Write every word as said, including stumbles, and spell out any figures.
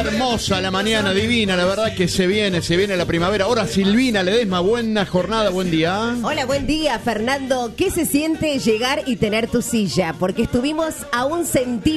Hermosa la mañana, divina, la verdad que se viene, se viene la primavera. Ahora Silvina Ledesma, buena jornada, buen día. Hola, buen día, Fernando. ¿Qué se siente llegar y tener tu silla? Porque estuvimos a un centímetro